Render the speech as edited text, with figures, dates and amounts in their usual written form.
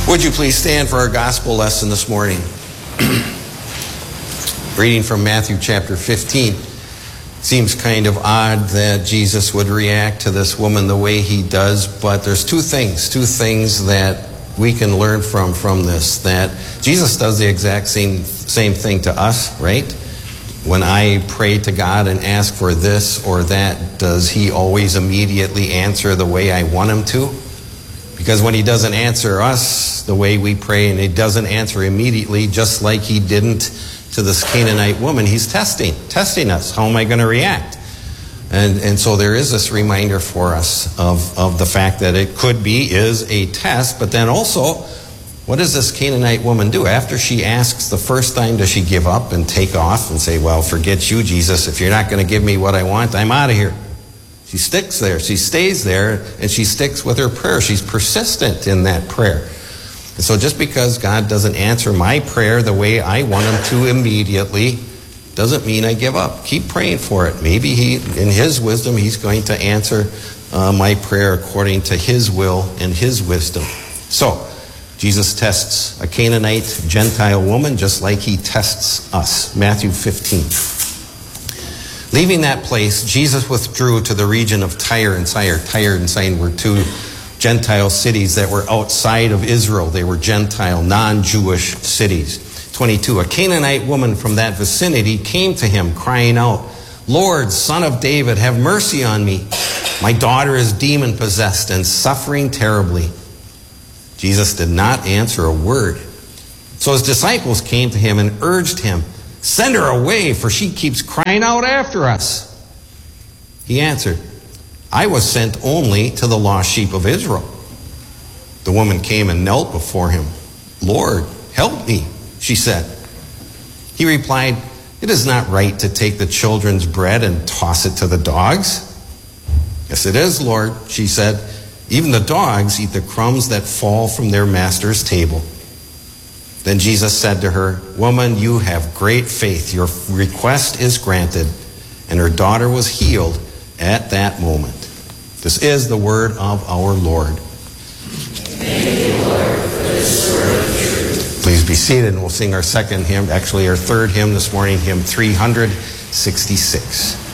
Would you please stand for our gospel lesson this morning? Reading from Matthew chapter 15. Seems kind of odd that Jesus would react to this woman the way he does, but there's two things that we can learn from this. That Jesus does the exact same thing to us, right? When I pray to God and ask for this or that, does he always immediately answer the way I want him to? Because when he doesn't answer us the way we pray, and he doesn't answer immediately, just like he didn't to this Canaanite woman, he's testing us. How am I going to react? And so there is this reminder for us of the fact that it is a test. But then also, what does this Canaanite woman do? After she asks the first time, does she give up and take off and say, well, forget you, Jesus. If you're not going to give me what I want, I'm out of here. She sticks there. She stays there, and she sticks with her prayer. She's persistent in that prayer. And so just because God doesn't answer my prayer the way I want him to immediately doesn't mean I give up. Keep praying for it. Maybe he, in his wisdom, he's going to answer my prayer according to his will and his wisdom. So Jesus tests a Canaanite Gentile woman just like he tests us. Matthew 15. Leaving that place, Jesus withdrew to the region of Tyre and Sidon. Tyre and Sidon were two Gentile cities that were outside of Israel. They were Gentile, non-Jewish cities. 22, a Canaanite woman from that vicinity came to him, crying out, Lord, Son of David, have mercy on me. My daughter is demon-possessed and suffering terribly. Jesus did not answer a word. So his disciples came to him and urged him, send her away, for she keeps crying out after us. He answered, I was sent only to the lost sheep of Israel. The woman came and knelt before him. Lord, help me, she said. He replied, it is not right to take the children's bread and toss it to the dogs. Yes, it is, Lord, she said. Even the dogs eat the crumbs that fall from their master's table. Then Jesus said to her, woman, you have great faith. Your request is granted. And her daughter was healed at that moment. This is the word of our Lord. Thank you, Lord, for this word of truth. Please be seated, and we'll sing our second hymn, actually our third hymn this morning, hymn 366.